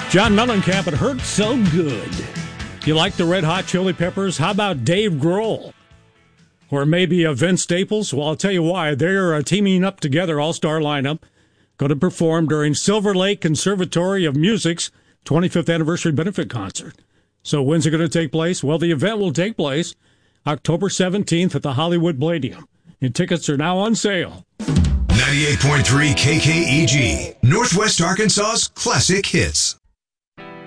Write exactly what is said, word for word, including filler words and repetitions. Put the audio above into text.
John Mellencamp, It Hurts So Good. You like the Red Hot Chili Peppers? How about Dave Grohl? Or maybe uh, Vince Staples? Well, I'll tell you why. They're uh, teaming up together, all-star lineup, going to perform during Silver Lake Conservatory of Music's twenty-fifth anniversary benefit concert. So when's it going to take place? Well, the event will take place October seventeenth at the Hollywood Palladium, and tickets are now on sale. ninety-eight point three K K E G, Northwest Arkansas's classic hits.